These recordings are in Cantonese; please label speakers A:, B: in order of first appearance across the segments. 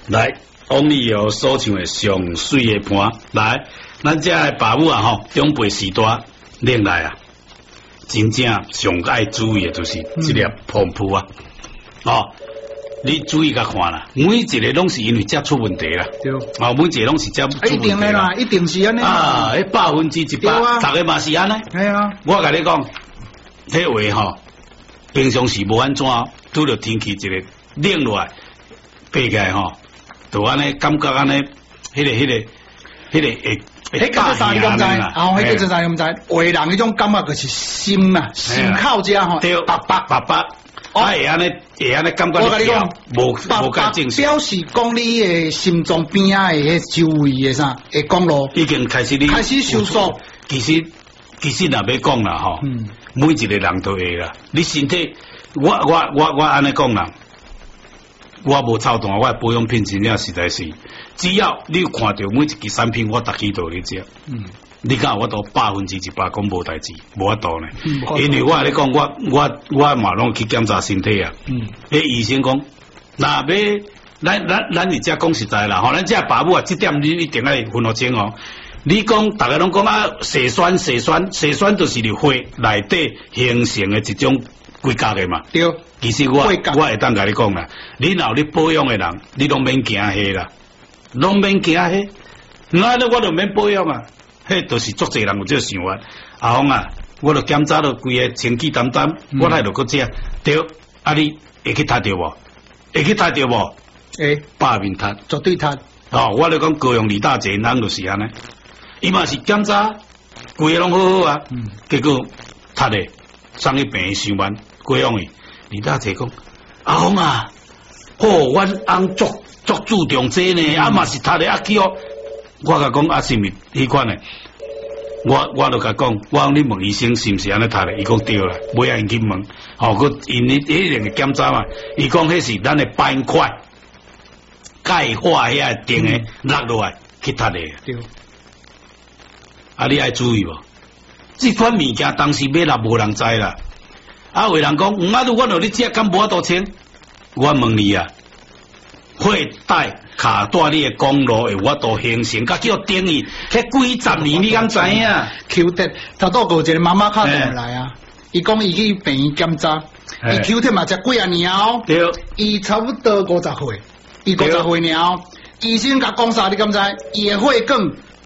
A: 来，往里哦所唱的上水的盘，来，咱这的爸母啊吼，长辈时代拎来啊，真正上爱注意的就是这粒pom铺啊，哦。你注意甲看啦，每一个拢是因为食出问题啦，
B: 对，
A: 啊，每一个拢是食出问题啦，
B: 一定的啦，一定是安尼
A: 啊，迄100%，大家嘛是安尼。
B: 系啊，
A: 我甲你讲，迄话吼，平常时无安怎，拄着天气一个冷落来，爬起来吼，就安尼感觉安尼，迄
B: 迄叫做啥你敢知？哦，迄叫做啥你敢知？为人迄种感觉就是心啊，心靠遮吼，
A: 白白。会安尼感觉。我跟你讲，无干正常。
B: 表示讲你的心脏边啊的迄周围的啥，会讲咯，
A: 已经开始
B: 收缩。
A: 其实若要讲啦吼，每一个人都会啦。你身体，我安尼讲啦，我无操蛋，我保养品真正实在是，只要你有看到每一支产品，我逐支都咧食。你讲我都100%讲无代志，无法度呢。因为我咧讲，我嘛拢去检查身体啊。迄医生讲，那要咱而家讲实在啦，吼，咱这爸母啊，这点你一定要分得清哦。你讲，大家拢讲啊，血栓就是你血内底形成的一种规格的嘛。
B: 对。
A: 其实我会当甲你讲啦，你若你保养的人，你拢免惊迄啦，拢免惊迄。那我就免保养啊。迄就是足侪人有这个想法，阿峰啊，我著检查到规个清气淡淡，我来著搁食，对，啊你会去踢着无？会去踢着无？
B: 会，
A: 百面踢，
B: 绝对踢。
A: 哦，我咧讲高雄李大姐人就是安尼，伊嘛是检查，规个拢好好啊，结果踢咧，送去病院上班，过样诶，李大姐讲，阿峰啊，阮翁足注重这呢，啊嘛是踢咧啊去哦。我甲讲啊，是毋是迄款诶？我就甲讲，我讲你问医生是毋是安尼读咧？伊讲对啦，尾仔因去问，吼，佮因迄个检查嘛，伊讲迄是咱诶斑块钙化遐定诶落落来去读咧。
B: 对。
A: 啊，你爱注意无？这款物件当时买啦，无人知啦。啊，有人讲，啊，如果你食，敢无法度清？我问你啊。会带卡带你的公路会我都形成，甲叫定义，迄几十年你敢知影
B: ？Q 贴，头倒过一个妈妈卡电来啊，伊讲伊去病院检查，伊 Q 贴嘛才几啊年哦，
A: 对，
B: 伊差不多50岁，伊50岁了，医生甲讲啥你敢知？伊的血管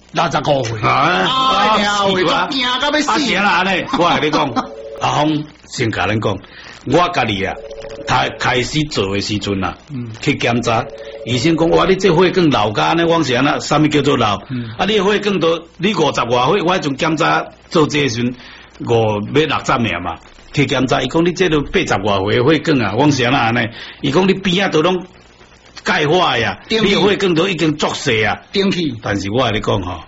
B: 65岁，啊，会都病到要死。
A: 啦，安尼，我跟你讲，阿峰先甲恁讲，我家己啊。他开始做的时阵啊，去检查，医生讲哇，你这血管老家呢，我是安那，啥物叫做老？啊，你血管都你50外岁，我迄阵检查做这时阵560年嘛，去检查，伊讲你这都80外岁的血管啊，我是安那安尼，伊讲你边啊都拢钙化呀，你的血管都已经作细啊，
B: 顶去。
A: 但是我跟你讲吼，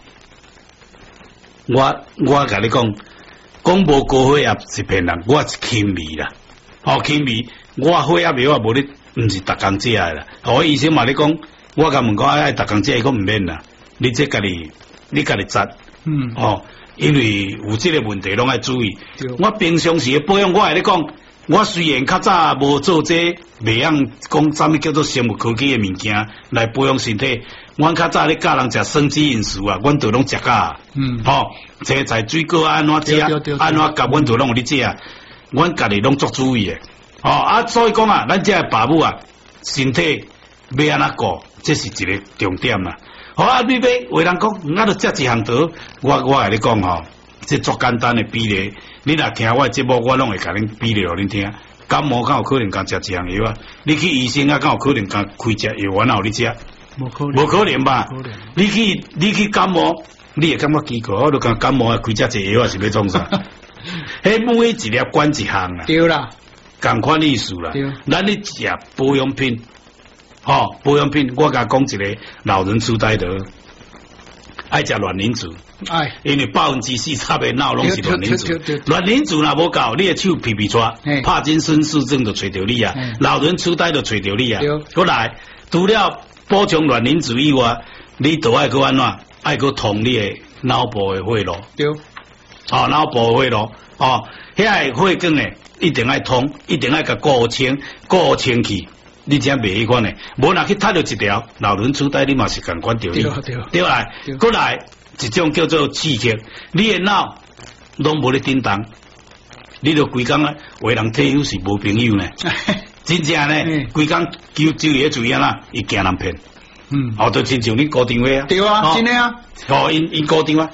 A: 我跟你讲无高血压是骗人，我是轻微啦，轻微。我血压苗啊，无你，毋是逐工食的啦。我医生嘛咧讲，我甲问讲爱逐工食，伊讲毋免啦。你这家己扎，因为有这个问题拢爱注意。我平常时保养，我会咧讲，我虽然较早无做这，袂晓讲啥物叫做生物科技的物件来保养身体。阮较早咧教人食生机饮食啊，阮都拢食噶。青菜水果安怎食，安怎夹，阮都拢有咧食。阮家己拢足注意的。所以讲啊，咱这爸母啊，身体要安怎顾，这是一个重点啦。好啊，你有人讲，我著食一项刀，我甲你讲吼，这足简单的比例，你若听我节目，我拢会甲恁比例互恁听。感冒敢有可能甲食一项药啊？你去医生啊，敢有可能甲开只药丸互你食？无可能吧？你去感冒，你会感觉奇怪，我著讲感冒啊，开只药是要创啥？迄每一粒管一项啊。
B: 对啦。
A: 同款意思啦，咱咧食保养品，保养品，我甲讲一个老人痴呆的，爱食卵磷脂，因为40%的脑拢是卵磷脂，卵磷脂若无够，你的手皮皮抓，帕金森氏症就找着你啊，老人痴呆就找着你啊，过来，除了补充卵磷脂以外，你都爱搁安怎，爱搁通你的脑部的血路，
B: 对，
A: 脑部的血路，遐个血管诶。一定爱通，一定爱甲顾清去， 你才袂迄款诶，无若去踢着一条老人痴呆，你嘛是共管着你，对来，过来一种叫做刺激，你诶脑拢无咧叮当，你着规工啊，为人退休是无朋友呢，真正呢，规工就咧注意啦，伊惊人骗，都亲像你高电话啊，
B: 对啊，真诶啊，
A: 因高电话，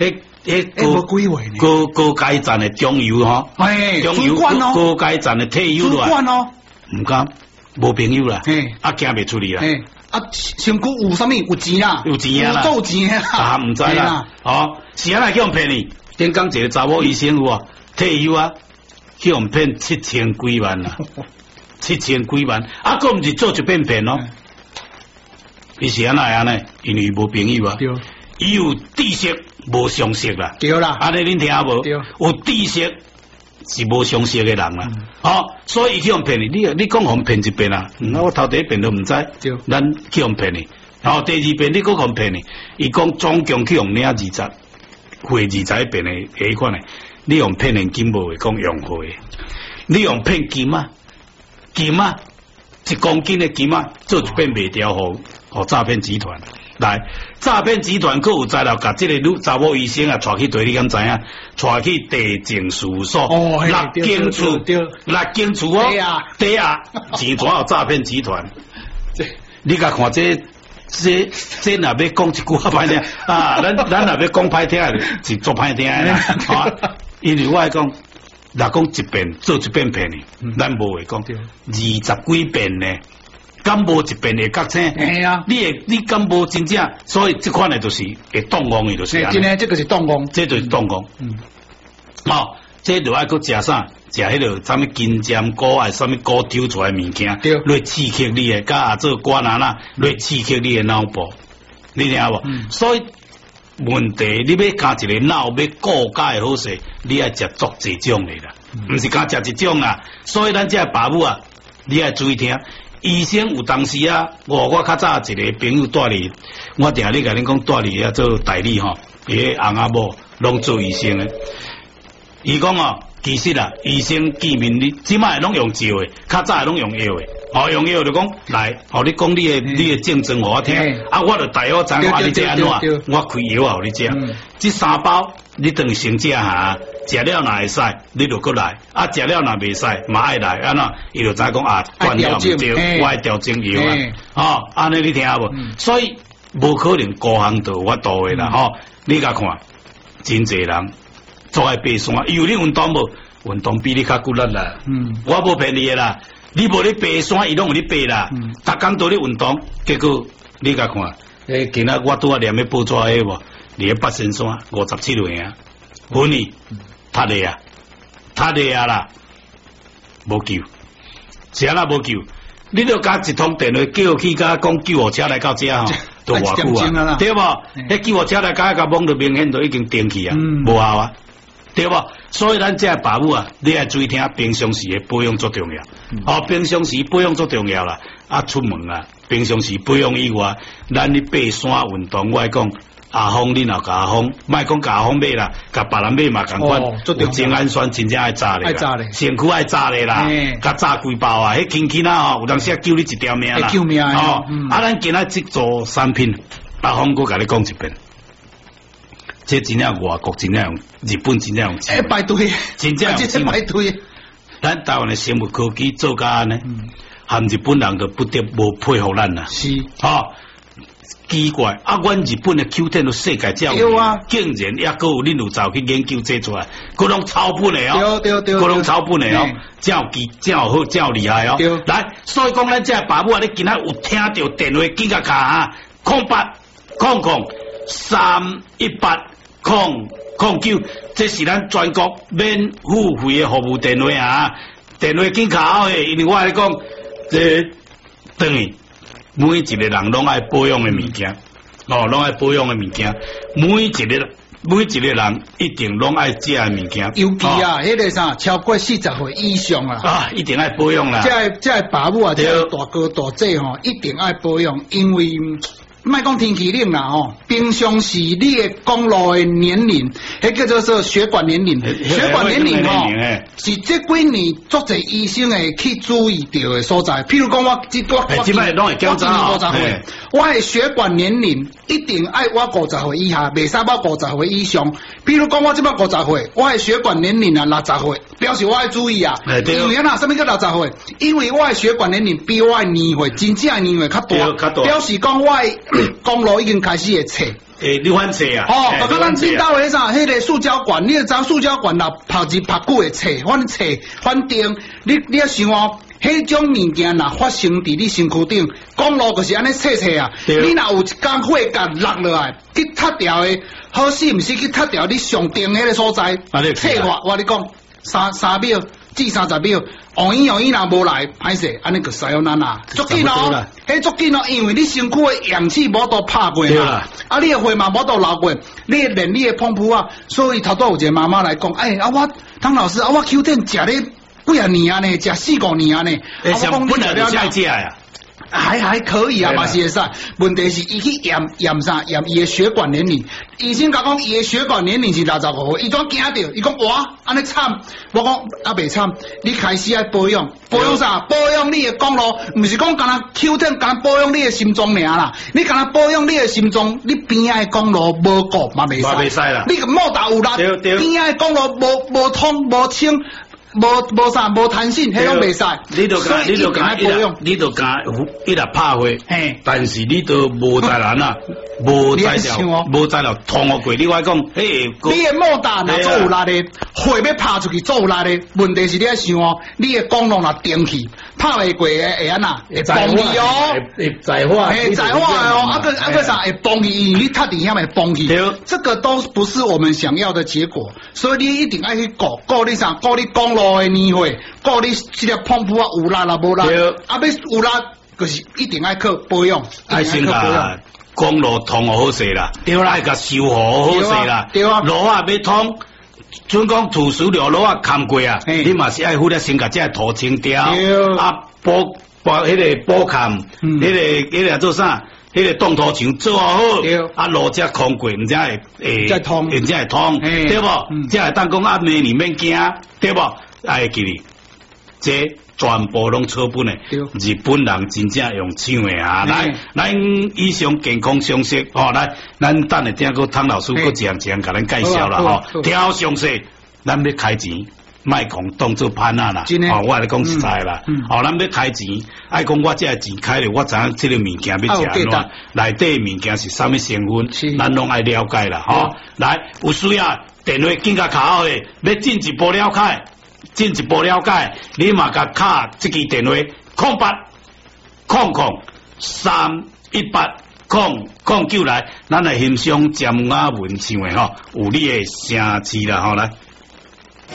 A: 高阶站诶中游吼，中游高阶站诶退休啦，唔敢。无朋友啦，啊，惊袂出去啦，
B: 啊，身躯有啥物有钱啦，
A: 有钱啦，
B: 有钱
A: 啊，唔知啦，哦，是安尼叫人骗你？顶讲一个查某医生有啊，退休啊，叫人骗7000几万啦，7000几万，啊，佫毋是做一遍骗咯，伊是安尼，因为无朋友啊，伊有知识无常识啦，
B: 对啦，
A: 安尼恁听无？有知识。是无常识嘅人啦，所以去用骗你，你讲互骗一遍啦，我头第一遍都唔知，咱去用骗你，然后第二遍你佫互骗你，伊讲总共去用领20会20遍嘅迄款嘅，你用骗现金无会讲用会，你用骗金啊，1公斤嘅金啊，做一遍卖掉互诈骗集团。来，诈骗集团佫有材料，甲即个查某医生啊，带去对，你敢知影？带去地政事务所，6间厝哦，对啊，钱全有诈骗集团。你甲看这若要讲一句话歹听啊，咱若要讲歹听是做歹听啦，因为我爱讲，若讲一遍做一遍骗你，咱无会讲20几遍呢。敢无一遍会觉醒？
B: 系啊，
A: 你敢无真正？所以这款的就是会动妄的，就是
B: 真诶，这个是动妄，
A: 这就是动妄。这就爱搁食啥？食迄个啥物金针菇啊，啥物菇抽出来物件，来刺激你的，甲阿做瓜拿啦，来刺激你的脑部。你听无？所以问题你要加一个脑，要顾家的好势，你爱食足这种的啦，唔是加食一种啦。所以咱这爸母啊，你爱注意听。医生有当时啊，我较早一个朋友带你，我定咧甲恁讲带你啊做代理吼，伊个翁仔某拢做医生的。伊讲哦，其实啊，医生见面你即摆拢用照的，较早拢用药的。用药就讲来，你讲你的症状互我听，我就大约知影你这安怎，我开药啊互你食。这3包你当先食下，食了若会使，你就过来；食了若袂使，嘛爱来。安怎？伊就知讲断了唔对，我爱调整药啊。安尼你听无？所以无可能孤行道我度的啦。你甲看，真侪人做爱爬山，有你运动无？运动比你较骨力啦。我无骗你的啦。你无咧爬山，伊拢有咧爬啦。逐工都咧运动，结果你甲看，今仔我拄啊念咧报纸个无，伫八仙山57岁啊，本年踢咧啊啦，无救，是安那无救。你著加一通电话叫去甲讲救护车来到遮吼，都偌久啊，对无？迄救护车来甲网就明显都已经登去啊，无效啊。对不？所以咱这爸母啊，你要注意听，平常时的保养最重要。平常时保养最重要啦。出门啊，平常时保养以外，咱你爬山运动，我讲阿峰，你若甲阿峰，莫讲甲阿峰买啦，甲别人买嘛共款。有精氨酸真正爱炸咧，身躯爱炸咧啦，甲炸几包啊，迄轻轻啊有当时救你一条命啦。
B: 救命
A: 咱今仔即做产品，阿峰我甲你讲一遍。这真正外国真正用，日本真正用，
B: 排队，
A: 真正用
B: 排队。
A: 咱台湾的生物科技做甲安尼，含日本人都不得无佩服咱啦。
B: 是，
A: 奇怪，阮日本的 Q10 都世界这样，竟然也搁有恁有走去研究做出来，佮拢抄本的哦，
B: 对，
A: 佮拢抄本的哦，真有好，真有厉害哦。来，所以讲咱这爸母啊，你今仔有听到电话记甲卡啊，0800-318-009，这是咱全国免付费的服务电话啊！电话紧卡好诶，因为我来讲，这等于每一个人拢爱保养的物件，拢爱保养的物件，每一个人一定拢爱食的物件。
B: 尤其啊，迄个啥超过40岁以上啦，
A: 一定爱保养啦。
B: 这爸母啊，这大哥大姐吼，一定爱保养，因为莫讲天气冷啦吼，平常时你的公路的年龄，迄叫做血管年龄。血管年龄吼，是这几年足侪医生会去注意到的所在。譬如讲我今年50岁，我的血管年龄一定爱我50岁以下，袂使我50岁以上。譬如讲我即摆50岁，我的血管年龄啊60岁，表示我爱注意啊。因为哪什么叫60岁？因为我的血管年龄比我的年岁真正的年岁较大，表示讲我的公路已经开始会切。
A: 你反切啊？
B: 哦，就咱领导的啥，迄个塑胶管，你知塑胶管啦，拍久会切，反定。你要想哦，迄种物件若发生伫你身躯顶，公路就是安尼切啊。你若有一根火甲落落来，去塌掉的，好死毋死去塌掉你上顶迄个所在，切我你讲3秒至30秒。用伊若无来，歹势，安尼就使用咱啦，足紧咯，迄足紧咯，因为你身躯的氧气无都拍过嘛，啊，你的血嘛无都流过，你连你的澎湃啊，所以头拄有一个妈妈来讲，我汤老师啊，我秋天食咧几啊年啊呢，食4、5年啊呢，
A: 本来就爱食呀。
B: 还可以啊，嘛是会使。问题是伊去验伊的血管年龄，医生甲讲伊的血管年龄是65岁，伊都惊到，伊讲哇，安尼惨。我讲啊袂惨，你开始爱保养啥？保养你的公路，毋是讲干那秋天干保养你的心脏尔啦。你干那保养你的心脏，你边仔的公路无顾嘛袂使啦。你个莫大有力，边仔的公路无通无清。无啥无弹性，迄种袂使。
A: 你就讲一直拍火，但是你都无在人啊，无在了通过。你话讲，
B: 你的莫大若做有力的，火要拍出去做有力的，问题是你要想哦，你的公路若电去，拍袂过会安那？会崩去哦，
A: 会在化
B: 哦，啊个啥会崩去？你踏底下会崩去，这个都不是我们想要的结果，所以你一定要去顾你啥？顾你公路的年岁，顾你这个澎湃啊有力啦无力，啊要有力，就是一定要靠保养，
A: 爱先甲公路通好势啦，对啦，爱甲修好势啦，
B: 对啊，
A: 路啊要通。准讲土石流路啊砍过啊，你嘛是爱负责先甲这土清掉，啊补迄个补坎，迄个做啥？迄个动土墙做好，啊路才空过，唔才会
B: 才通，
A: 对不？才会当讲啊明年免惊，对不？爱记哩，这全部拢草本的，日本人真正用抢的啊！来，咱以上健康常识，来，咱等下听个汤老师个一项甲咱介绍啦，听好详细，咱要开钱。卖讲当做潘啊啦，我来讲实在啦，咱要开钱，爱讲我这个钱开了，我知影这个物件要食安怎，内底物件是啥物成分，咱拢爱了解啦，来，有需要电话紧甲卡好诶，要进一步了解，你嘛甲卡这支电话0800-318-009来，咱来欣赏占雅文唱诶有你诶声词啦，来。